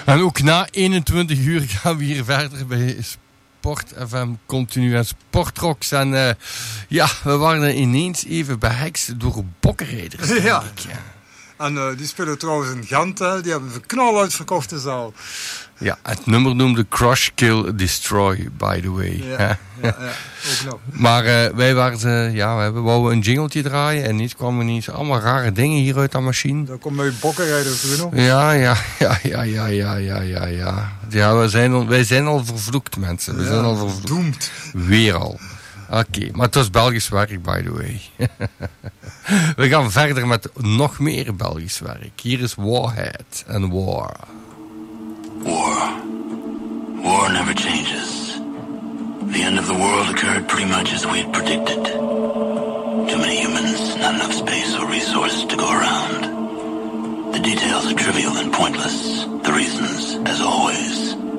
En ook na 21 uur gaan we hier verder bij Sport FM Continu en Sportrocks. En we waren ineens even behekst door bokkenrijders. Ja. En die spelen trouwens in Gent, hè. Die hebben een knal uitverkochte zaal. Ja, het nummer noemde Crush, Kill, Destroy, by the way. Ja, ook nog. Maar wij we wouden een jingletje draaien en niet kwamen niet allemaal rare dingen hier uit de machine. Dan komen we bokkenrijders, Bruno. Ja. Ja, wij zijn al vervloekt, mensen. We zijn al vervloekt. Doemd. Weer al. Oké, maar het was Belgisch werk, by the way. We gaan verder met nog meer Belgisch werk. Hier is Warhead en War. War never changes. The end of the world occurred pretty much as we had predicted. Too many humans, not enough space or resources to go around. The details are trivial and pointless. The reasons, as always,